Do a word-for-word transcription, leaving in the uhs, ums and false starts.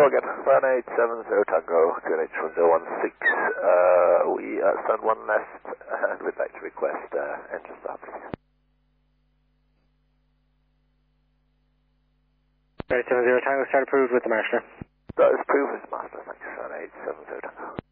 Hello again, one eight seven zero Tango, G H one zero one six. Uh, we uh, stand one left and we'd like to request uh, engine start, please. one eight seven zero Tango, start approved with the master. That is approved with the master, thanks, one eight seven zero Tango.